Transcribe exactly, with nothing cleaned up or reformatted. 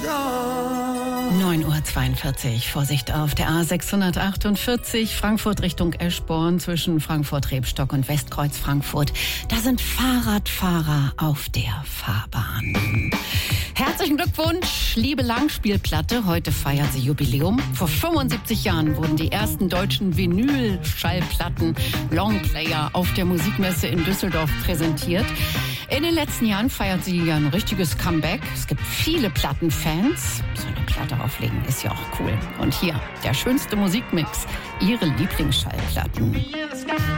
neun Uhr zweiundvierzig, Vorsicht auf der A sechshundertachtundvierzig, Frankfurt Richtung Eschborn zwischen Frankfurt-Rebstock und Westkreuz Frankfurt. Da sind Fahrradfahrer auf der Fahrbahn. Herzlichen Glückwunsch, liebe Langspielplatte. Heute feiert sie Jubiläum. Vor fünfundsiebzig Jahren wurden die ersten deutschen Vinyl-Schallplatten Longplayer auf der Musikmesse in Düsseldorf präsentiert. In den letzten Jahren feiert sie ja ein richtiges Comeback. Es gibt viele Plattenfans. So eine Platte auflegen ist ja auch cool. Und hier der schönste Musikmix. Ihre Lieblingsschallplatten.